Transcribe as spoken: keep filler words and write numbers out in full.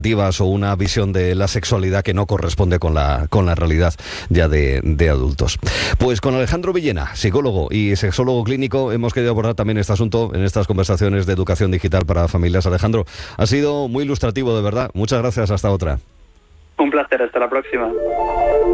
o una visión de la sexualidad que no corresponde con la con la realidad ya de, de adultos. Pues con Alejandro Villena, psicólogo y sexólogo clínico, hemos querido abordar también este asunto en estas conversaciones de educación digital para familias. Alejandro, ha sido muy ilustrativo, de verdad. Muchas gracias, hasta otra. Un placer, hasta la próxima.